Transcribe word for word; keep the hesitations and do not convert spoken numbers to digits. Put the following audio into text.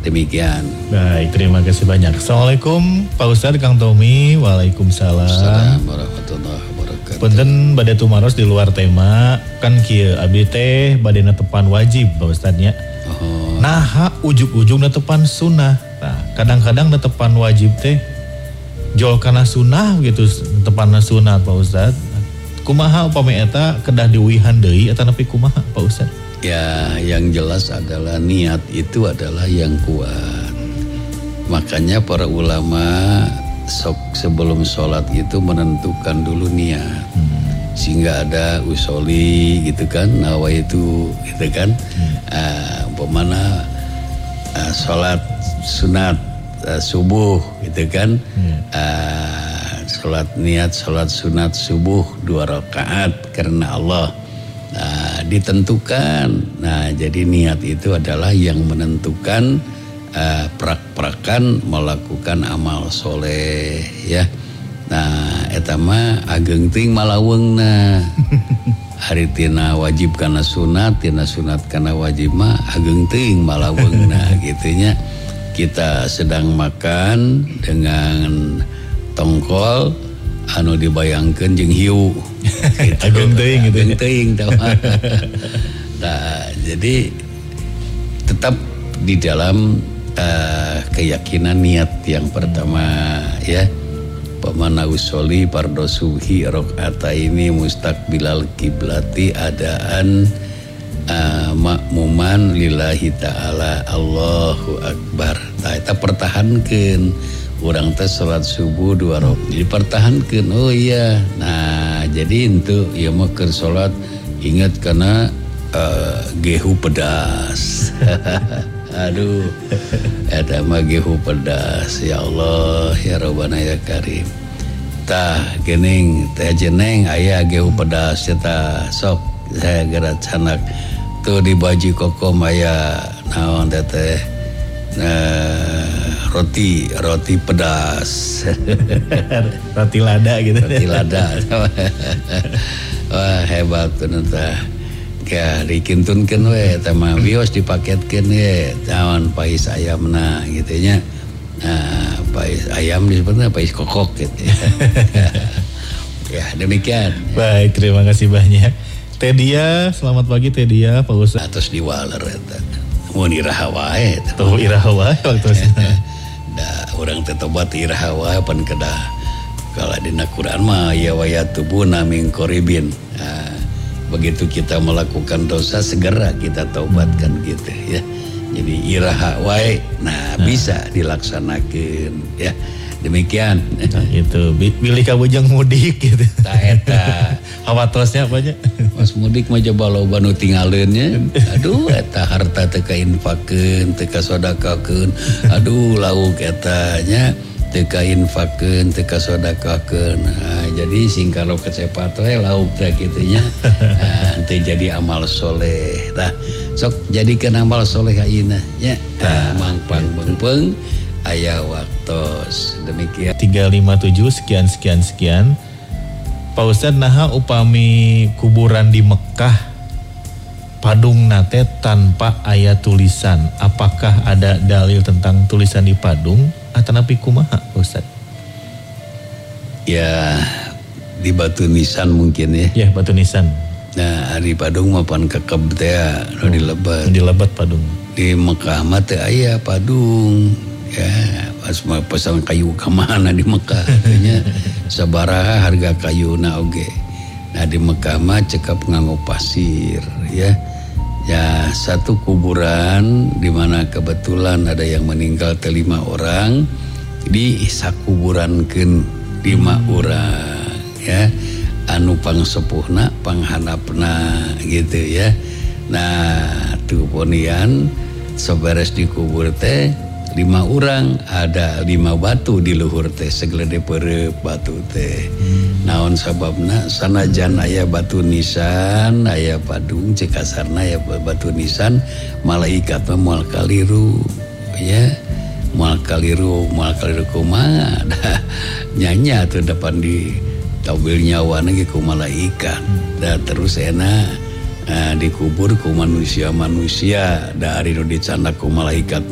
Demikian. Baik, terima kasih banyak. Assalamualaikum Pak Ustadz, Kang Tommy. Waalaikumsalam. Assalamualaikum warahmatullahi wabarakatuh. Punten bade tumaros di luar tema kan kieu abdi teh bade netepan wajib Pak Ustadznya. Oh. Nah, ujug-ujug netepan sunnah. Nah, kadang-kadang netepan wajib teh jol kana sunnah gitu, netepan sunnah Pak Ustadz. Kumaha upami eta kedah diuihan deui eta nepi kumaha Pak Ustadz? Ya, yang jelas adalah niat itu adalah yang kuat. Makanya para ulama sok sebelum sholat itu menentukan dulu niat. Hmm. Sehingga ada usoli gitu kan, nawaitu gitu kan. Hmm. Uh, Umpamana uh, sholat sunat uh, subuh gitu kan. Hmm. Uh, sholat niat sholat sunat subuh dua rakaat karena Allah. Nah, ditentukan. Nah, jadi niat itu adalah yang menentukan uh, prak-prakan melakukan amal soleh ya. Nah, eta mah ageng ting malaweungna. Hari tina wajib kana sunat, tina sunat kana wajib mah ageng ting malaweungna gitunya. Kita sedang makan dengan tongkol anu dibayangkeun jeung hiu. Gitu. Ageng teuing gitu. Ageng teuing Nah, jadi tetap di dalam uh, keyakinan niat yang pertama ya. Pemana usoli pardo subuhi rakaata ini mustaqbilal kiblati adaan uh, makmuman lillahi ta'ala Allahu akbar. Nah, kita pertahankan urang teh salat subuh dua rakaat dipertahankan. Oh iya. Nah, jadi itu ya mah keur salat ingat karena uh, gehu pedas. Aduh. Eta mah gehu pedas. Ya Allah, ya Rabbana ya Karim. Tah geuning teh jeneng aya gehu pedas eta sok saya gerak canak tuh di baji kokom aya naon teh teh Nah, roti roti pedas. Roti lada gitu. Roti lada. Wah, hebat ternyata. Ya dikintunkeun we eta mah wios dipaketkeun we cawan pais ayamna gitu nya. Nah, pais ayam disebutna pais kokok gitu. Ya, demikian. Baik, terima kasih banyak. Teh Dia, selamat pagi Teh Dia, Pak Ustadz. Atos diwaler eta. Mun iraha wae tuh iraha wae waktu da urang teh tobat iraha wae pan kedah kalau dina Quran mah ya wayatubuna min qaribin. Nah, begitu kita melakukan dosa segera kita taubatkan gitu ya. Jadi iraha wae nah, nah. bisa dilaksanakan ya. Demikian. Nah, itu pilih kabujang mudik gitu. Tah eta. Hawatosnya apa aja? Mas mudik mah coba loba nu tinggaleunya. Aduh eta harta teu kainfakeun, teu kasodakakeun. Aduh lauk eta nya teu kainfakeun, teu kasodakakeun. Nah, jadi sing kalau kecepat we lauk teh kitu nya. Nah, teu jadi amal soleh. Tah sok jadikeun amal soleh ayeuna nya. Nah, mangpang beungpeung aya waktos. Demikian. tiga lima tujuh sekian sekian sekian. Pak Ustadz, naha upami kuburan di Mekah padung nate tanpa aya tulisan, apakah ada dalil tentang tulisan di padung atau napi kumaha Pak Ustadz? Ya di Batu Nisan mungkin ya. Ya Batu Nisan. Nah di padung mapan kekeb teh nu di Lebat. Di Lebat padung. Di Mekah mah teu aya padung. Ya pas pesan kayu kemana di Mekah katanya sabaraha harga kayuna oge. Nah di Mekah mah cekap nganggo pasir ya. Ya satu kuburan di mana kebetulan ada yang meninggal teh lima orang di sakuburankeun lima hmm. orang ya. Anu pangsepuhna panghanapna gitu ya. Nah tuh ponian saberes dikubur teh lima orang ada lima batu di luhur teh segelede pereup batu teh. Hmm. Naon sababna sanajan aya batu nisan aya padung cek kasarna aya batu nisan malaikat mah moal kaliru ya moal kaliru moal kaliru kumaha da nyanya tuh depan di taubil nyawa ge ku malaikat. Da terus enak uh, dikubur ku manusia-manusia dari nu dicandak ku malaikat